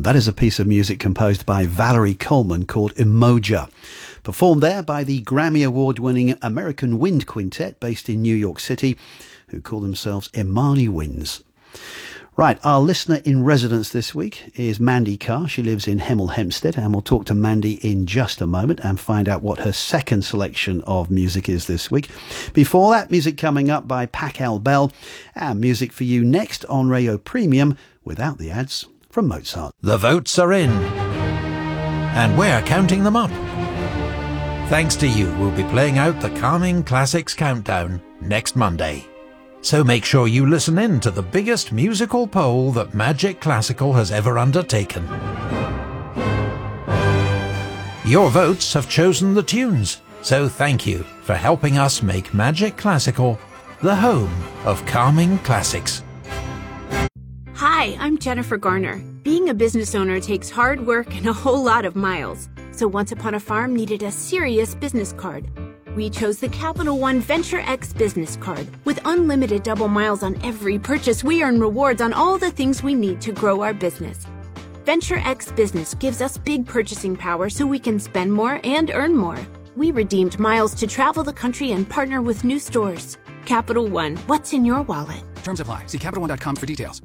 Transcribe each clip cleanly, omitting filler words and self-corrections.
That is a piece of music composed by Valerie Coleman called Emoja. Performed there by the Grammy Award-winning American Wind Quintet based in New York City, who call themselves Imani Winds. Right, our listener in residence this week is Mandy Carr. She lives in Hemel Hempstead, and we'll talk to Mandy in just a moment and find out what her second selection of music is this week. Before that, music coming up by Pac-El Bell, and music for you next on Radio Premium, without the ads, from Mozart. The votes are in, and we're counting them up. Thanks to you, we'll be playing out the Calming Classics Countdown next Monday. So make sure you listen in to the biggest musical poll that Magic Classical has ever undertaken. Your votes have chosen the tunes, so thank you for helping us make Magic Classical the home of Calming Classics. Hi, I'm Jennifer Garner. Being a business owner takes hard work and a whole lot of miles. So Once Upon a Farm needed a serious business card. We chose the Capital One Venture X business card. With unlimited double miles on every purchase, we earn rewards on all the things we need to grow our business. Venture X Business gives us big purchasing power so we can spend more and earn more. We redeemed miles to travel the country and partner with new stores. Capital One, what's in your wallet? Terms apply. See CapitalOne.com for details.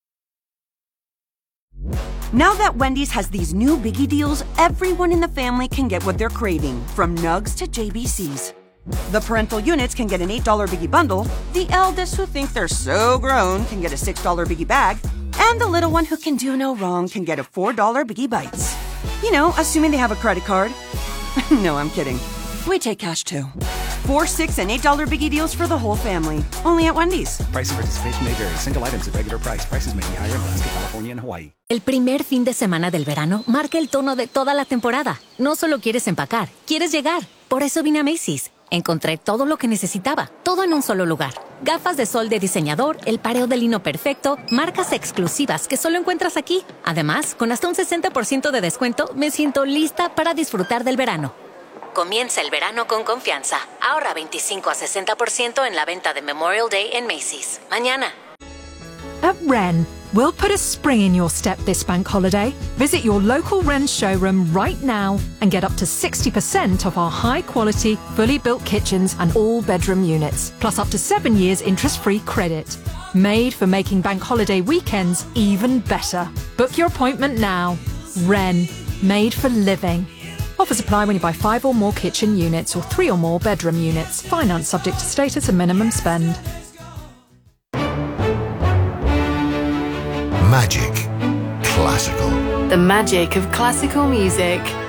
Now that Wendy's has these new biggie deals, everyone in the family can get what they're craving, from nugs to JBCs. The parental units can get an $8 biggie bundle, the eldest who think they're so grown can get a $6 biggie bag, and the little one who can do no wrong can get a $4 biggie bites. You know, assuming they have a credit card. No, I'm kidding. We take cash too. 4, 6, and $8 biggie deals for the whole family. Only at Wendy's. Price and participation may vary. Single items at regular price. Prices may be higher in Alaska, California, and Hawaii. El primer fin de semana del verano marca el tono de toda la temporada. No solo quieres empacar, quieres llegar. Por eso vine a Macy's. Encontré todo lo que necesitaba, todo en un solo lugar. Gafas de sol de diseñador, el pareo de lino perfecto, marcas exclusivas que solo encuentras aquí. Además, con hasta un 60% de descuento, me siento lista para disfrutar del verano. Comienza el verano con confianza. Ahorra 25 a 60% en la venta de Memorial Day en Macy's. Mañana. At Wren, we'll put a spring in your step this bank holiday. Visit your local Wren showroom right now and get up to 60% off our high-quality, fully built kitchens and all-bedroom units, plus up to 7 years interest-free credit. Made for making bank holiday weekends even better. Book your appointment now. Wren, made for living. Offers apply when you buy 5 or more kitchen units or 3 or more bedroom units. Finance subject to status and minimum spend. Magic Classical. The magic of classical music.